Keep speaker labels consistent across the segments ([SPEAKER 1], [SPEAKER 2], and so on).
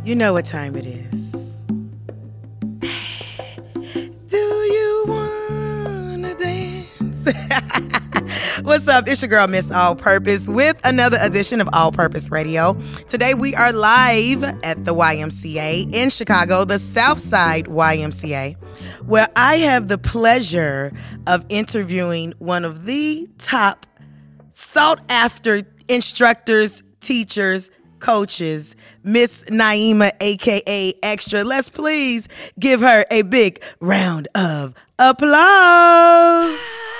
[SPEAKER 1] You know what time it is. Do you wanna dance? What's up? It's your girl, Miss All Purpose, with another edition of All Purpose Radio. Today we are live at the YMCA in Chicago, the Southside YMCA, where I have the pleasure of interviewing one of the top sought-after instructors, teachers, coaches, Miss Naima, aka Extra. Let's please give her a big round of applause.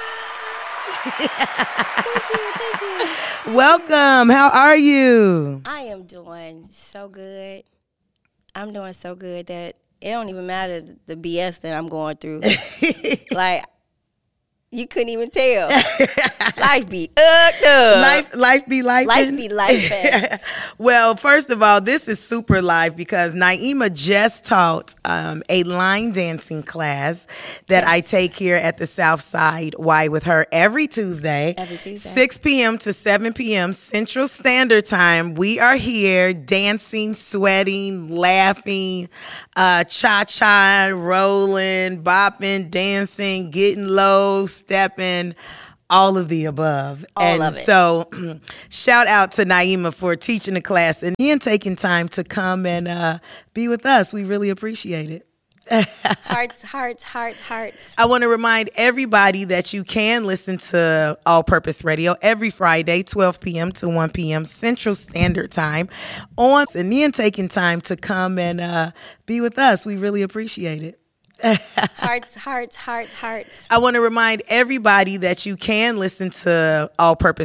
[SPEAKER 2] Thank you.
[SPEAKER 1] Welcome. How are you?
[SPEAKER 2] I am doing so good. I'm doing so good that it don't even matter the BS that I'm going through. Like, you couldn't even tell. Life be up.
[SPEAKER 1] Life be life.
[SPEAKER 2] Life be life.
[SPEAKER 1] Well, first of all, this is super live because Naima just taught a line dancing class that I take here at the Southside Y with her every Tuesday. 6 p.m. to 7 p.m. Central Standard Time. We are here dancing, sweating, laughing, cha-cha, rolling, bopping, dancing, getting low, stepping, all of the above.
[SPEAKER 2] All of it.
[SPEAKER 1] So shout out to Naima for teaching the class and taking time to come and be with us. We really appreciate it.
[SPEAKER 2] Hearts.
[SPEAKER 1] I want to remind everybody that you can listen to All Purpose Radio every Friday, 12 p.m. to 1 p.m. Central Standard Time and taking time to come and be with us. We really appreciate it.
[SPEAKER 2] Hearts.
[SPEAKER 1] I want to remind everybody that you can listen to All Purpose